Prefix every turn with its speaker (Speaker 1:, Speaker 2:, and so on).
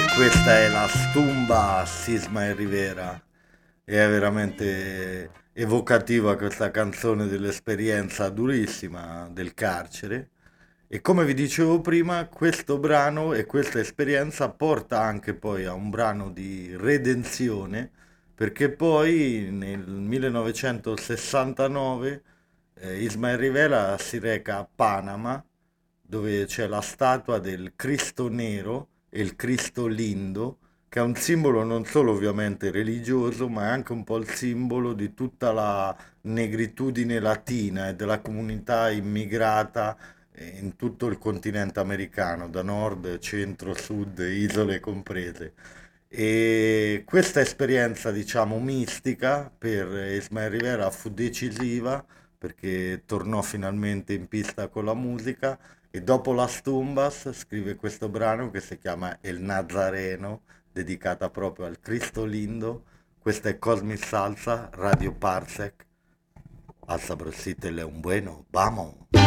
Speaker 1: Questa è la Stumba Sisma e Rivera e è veramente evocativa questa canzone dell'esperienza durissima del carcere e come vi dicevo prima questo brano e questa esperienza porta anche poi a un brano di redenzione perché poi nel 1969 Ismael Rivera si reca a Panama dove c'è la statua del Cristo Nero e il Cristo Lindo, che è un simbolo non solo ovviamente religioso, ma è anche un po' il simbolo di tutta la negritudine latina e della comunità immigrata in tutto il continente americano, da nord, centro, sud, isole comprese. E questa esperienza, diciamo, mistica per Ismael Rivera fu decisiva perché tornò finalmente in pista con la musica e dopo Las Tumbas scrive questo brano che si chiama El Nazareno, dedicata proprio al Cristo Lindo. Questa è Cosmic Salsa, Radio Parsec. Al sabrosite le un bueno, vamos!